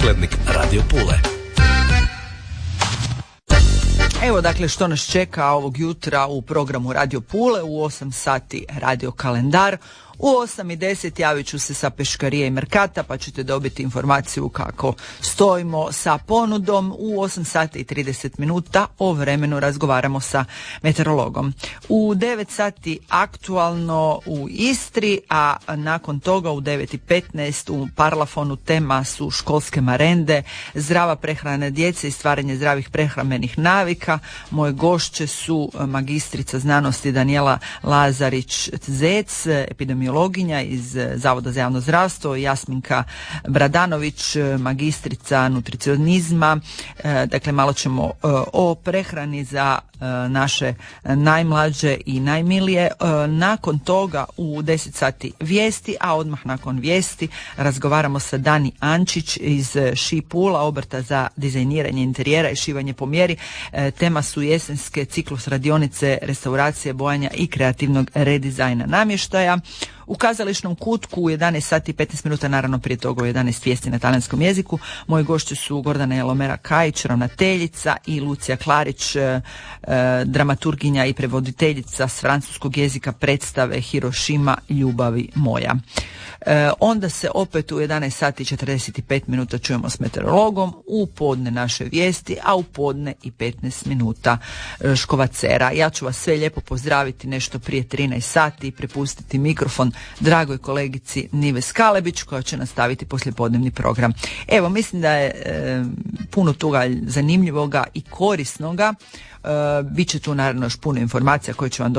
glednik Radio Pule. Evo dakle što nas čeka ovog jutra u programu Radio Pule. U 8 sati Radio Kalendar. U 8:10 javit ću se sa Peškarije i Merkata pa ćete dobiti informaciju kako stojimo sa ponudom. U 8 sati i 30 minuta o vremenu razgovaramo sa meteorologom. U 9 sati aktualno u Istri, a nakon toga u 9:15 u Parlafonu tema su školske marende, zdrava prehrana djece i stvaranje zdravih prehrambenih navika. Moje gošće su magistrica znanosti Danijela Lazarić-Zec, epidemiologinja iz Zavoda za javno zdravstvo, Jasminka Bradanović, magistrica nutricionizma. Dakle, malo ćemo o prehrani za naše najmlađe i najmilije. Nakon toga u 10 sati vijesti, a odmah nakon vijesti razgovaramo sa Dani Ančić iz Ši Pula, obrta za dizajniranje interijera i šivanje po mjeri. Tema su jesenske ciklus radionice, restauracije, bojanja i kreativnog redizajna namještaja. U kazališnom kutku u 11 sati i 15 minuta, naravno prije toga u 11 vijesti na talijanskom jeziku. Moji gošći su Gordana Jelomera Kajić, ravnateljica, i Lucija Klarić, dramaturginja i prevoditeljica s francuskog jezika predstave Hirošima, ljubavi moja. Onda se opet u 11 sati i 45 minuta čujemo s meteorologom, u podne naše vijesti, a u podne i 15 minuta Škovacera. Ja ću vas sve lijepo pozdraviti nešto prije 13 sati i prepustiti mikrofon dragoj kolegici Nives Kalebić koja će nastaviti poslijepodnevni program. Evo, mislim da je puno toga zanimljivoga i korisnoga. Biće tu naravno još puno informacija koje ću vam